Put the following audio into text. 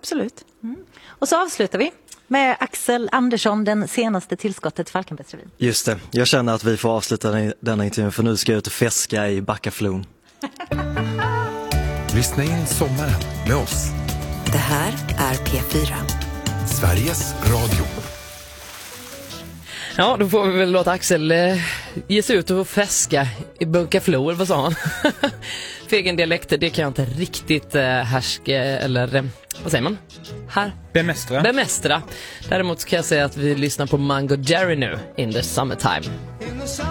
absolut. Och så avslutar vi med Axel Andersson, den senaste tillskottet Falkenbergsrevyn. Just det, jag känner att vi får avsluta denna intervjun för nu ska jag ut och fäska i Backaflon. Lyssna in sommaren med oss. Det här är P4. Sveriges Radio. Ja, då får vi väl låta Axel ge sig ut och fäska i Bunkaflor, vad sa han? För egen dialekt, det kan jag inte riktigt härska, eller vad säger man? Bemästra. Däremot kan jag säga att vi lyssnar på Mango Jerry nu, In the Summertime.